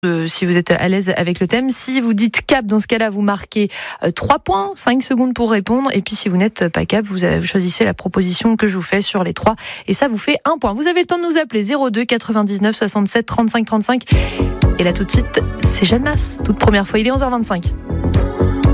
Si vous êtes à l'aise avec le thème. Si vous dites cap, dans ce cas-là, vous marquez 3 points, 5 secondes pour répondre. Et puis si vous n'êtes pas cap, vous choisissez la proposition que je vous fais sur les 3. Et ça vous fait 1 point. Vous avez le temps de nous appeler 02 99 67 35 35. Et là tout de suite, c'est Jeanne Masse. Toute première fois, il est 11h25.